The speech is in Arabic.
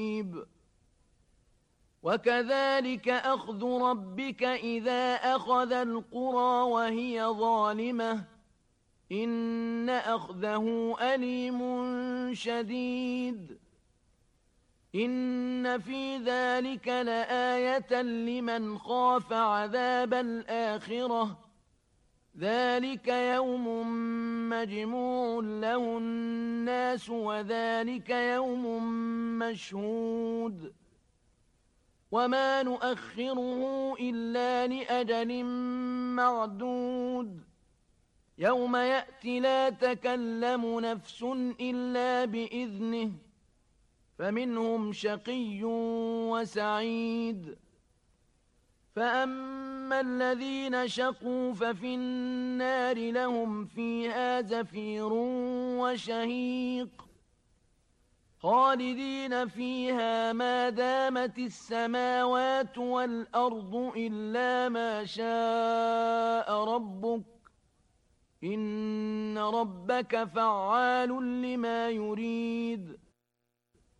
وكذلك أخذ ربك إذا أخذ القرى وهي ظالمة إن أخذه أليم شديد إن في ذلك لآية لمن خاف عذاب الآخرة ذلك يوم مجموع له الناس وذلك يوم مشهود وما نؤخره إلا لأجل معدود يوم يأتي لا تكلم نفس إلا بإذنه فمنهم شقي وسعيد فأما الذين شقوا ففي النار لهم فيها زفير وشهيق خالدين فيها ما دامت السماوات والأرض إلا ما شاء ربك إن ربك فعال لما يريد